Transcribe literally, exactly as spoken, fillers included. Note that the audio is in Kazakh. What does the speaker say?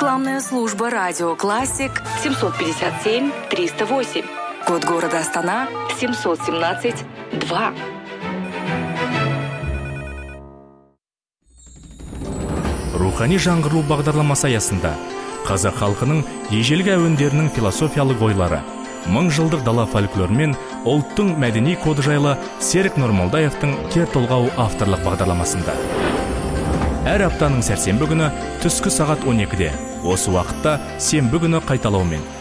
Рекламная служба «Радио Классик» семьсот пятьдесят семь триста восемь. Код города Астана семьсот семнадцать два. Рухани жаңғыру бағдарламасы аясында қазақ халқының ежелгі әуендерінің философиялық ойлары, мың жылдық дала фольклоры мен ұлттың мәдени коды жайлы Серік Нұрмолдаевтың кер толғау авторлық бағдарламасында. Әр аптаның сәрсенбі күні түскі сағат он екіде, осы уақытта сенбі күні қайталаумен.